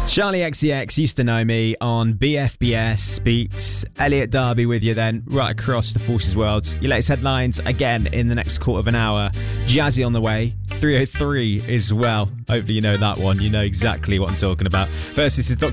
Charlie XCX used to know me on BFBS Beats. Elliot Darby with you then, right across the Forces world. Your latest headlines again in the next quarter of an hour. Jazzy on the way, 303 as well. Hopefully you know that one. You know exactly what I'm talking about. First, this is Dr.